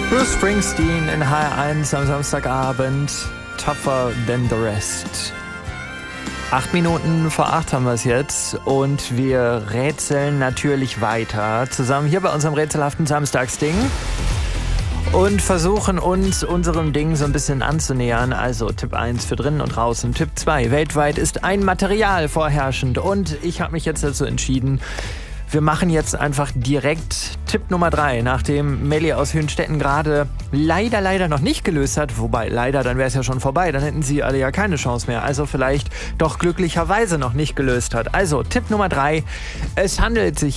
Bruce Springsteen in HR1 am Samstagabend. Tougher than the rest. 8 Minuten vor 8 haben wir es jetzt und wir rätseln natürlich weiter. Zusammen hier bei unserem rätselhaften Samstagsding. Und versuchen uns unserem Ding so ein bisschen anzunähern. Also Tipp 1 für drinnen und draußen. Tipp 2, weltweit ist ein Material vorherrschend. Und ich habe mich jetzt dazu entschieden, wir machen jetzt einfach direkt Tipp Nummer 3, nachdem Melli aus Hünstetten gerade leider noch nicht gelöst hat. Wobei, leider, dann wäre es ja schon vorbei. Dann hätten sie alle ja keine Chance mehr. Also vielleicht doch glücklicherweise noch nicht gelöst hat. Also Tipp Nummer 3, es handelt sich